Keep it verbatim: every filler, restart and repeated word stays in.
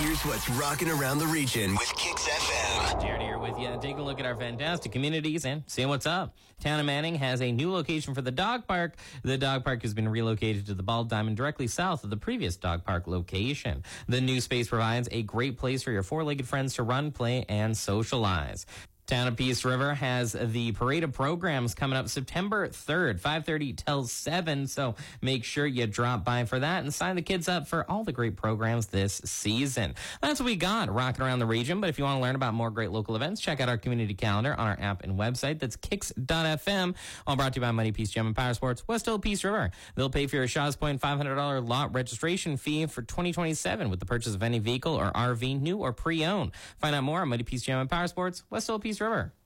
Here's what's rocking around the region with Kicks F M. Jared here with you. Take a look at our fantastic communities and see what's up. Town of Manning has a new location for the dog park. The dog park has been relocated to the Bald Diamond directly south of the previous dog park location. The new space provides a great place for your four-legged friends to run, play, and socialize. Town of Peace River has the parade of programs coming up September third, five thirty till seven. So make sure you drop by for that and sign the kids up for all the great programs this season. That's what we got rocking around the region. But if you want to learn about more great local events, check out our community calendar on our app and website. That's kicks dot f m. All brought to you by Mighty Peace Gem and Power Sports, West Hill Peace River. They'll pay for your Shaw's Point five hundred dollars lot registration fee for twenty twenty-seven with the purchase of any vehicle or R V, new or pre-owned. Find out more on Mighty Peace Gem and Power Sports, West Hill Peace River.